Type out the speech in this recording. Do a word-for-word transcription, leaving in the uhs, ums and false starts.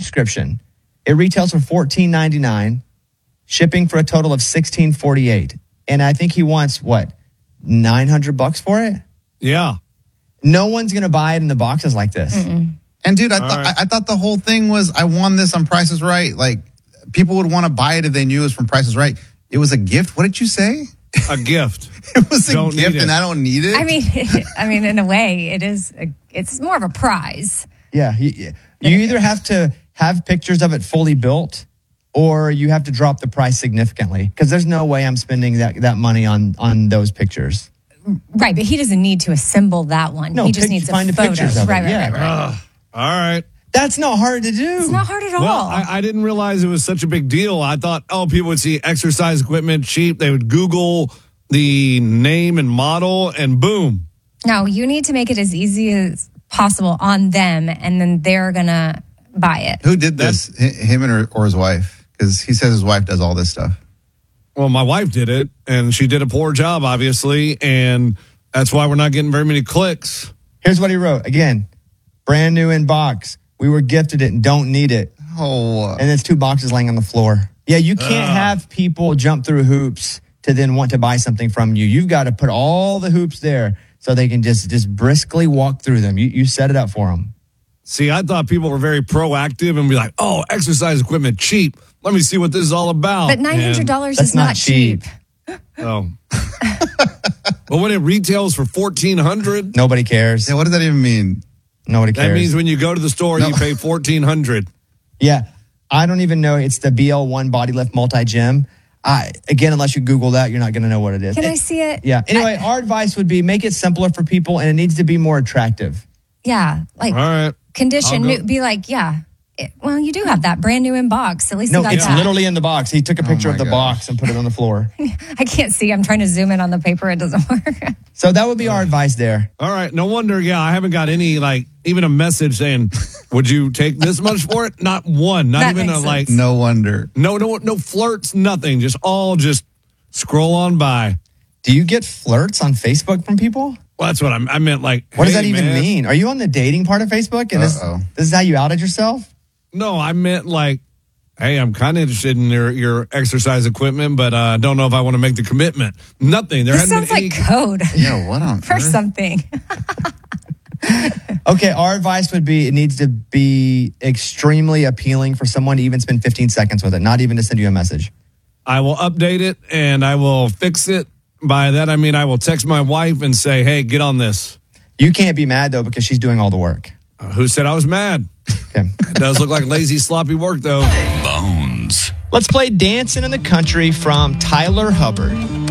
subscription. It retails for fourteen ninety-nine, shipping for a total of sixteen forty-eight. And I think he wants, what, nine hundred bucks for it? Yeah. No one's going to buy it in the boxes like this. Mm-mm. And dude, I, th- right. I, I thought the whole thing was I won this on Price is Right. Like, people would want to buy it if they knew it was from Price is Right. It was a gift. What did you say? A gift. It was a Don't gift need it. and I don't need it? I mean, I mean, in a way, it is. A, it's more of a prize. Yeah. You, you either have to have pictures of it fully built or you have to drop the price significantly because there's no way I'm spending that, that money on, on those pictures. Right, but he doesn't need to assemble that one. No, he just pic- needs a find the photo. pictures of it. Right, right, Yeah. right, right. Uh, all right. That's not hard to do. It's not hard at Well, all. I, I didn't realize it was such a big deal. I thought, oh, people would see exercise equipment cheap. They would Google the name and model, and boom. No, you need to make it as easy as possible on them, and then they're going to buy it. Who did this? H- him and her, or his wife? Because he says his wife does all this stuff. Well, my wife did it, and she did a poor job, obviously, and that's why we're not getting very many clicks. Here's what he wrote. Again, brand new in box. We were gifted it and don't need it. Oh. And it's two boxes laying on the floor. Yeah, you can't Ugh. have people jump through hoops to then want to buy something from you. You've got to put all the hoops there so they can just, just briskly walk through them. You, you set it up for them. See, I thought people were very proactive and be like, oh, exercise equipment cheap. Let me see what this is all about. But nine hundred dollars That's is not, not cheap. cheap. Oh. But when it retails for fourteen hundred dollars, Nobody cares. Yeah, what does that even mean? Nobody cares. that means when you go to the store, No. you pay fourteen hundred dollars. Yeah. I don't even know. It's the B L one Body Lift Multi Gym. I, again, unless you Google that, you're not going to know what it is. Can It- I see it? Yeah. Anyway, I- our advice would be make it simpler for people and it needs to be more attractive. Yeah, like All right. condition, I'll go- new, be like, yeah. It, well, you do have that brand new in box. At least No, you got it's that. literally in the box. He took a picture my of the gosh. box and put it on the floor. I can't see. I'm trying to zoom in on the paper. It doesn't work. So that would be our advice there. All right. No wonder, yeah, I haven't got any, like, even a message saying, would you take this much for it? Not one. Not That even makes a, like, sense. No wonder. no, no, no flirts, nothing. Just all just scroll on by. Do you get flirts on Facebook from people? Well, that's what I'm, I meant, like, What does hey, that even man. mean? Are you on the dating part of Facebook? And this, Uh-oh. this is how you outed yourself? No, I meant, like, hey, I'm kind of interested in your, your exercise equipment, but I uh, don't know if I want to make the commitment. Nothing. There This hadn't sounds been like any. code Yeah, what on for earth? something. Okay, our advice would be it needs to be extremely appealing for someone to even spend fifteen seconds with it, not even to send you a message. I will update it and I will fix it. By that, I mean I will text my wife and say, hey, get on this. You can't be mad, though, because she's doing all the work. Uh, who said I was mad? Okay. It does look like lazy, sloppy work, though. Bones. Let's play Dancing in the Country from Tyler Hubbard.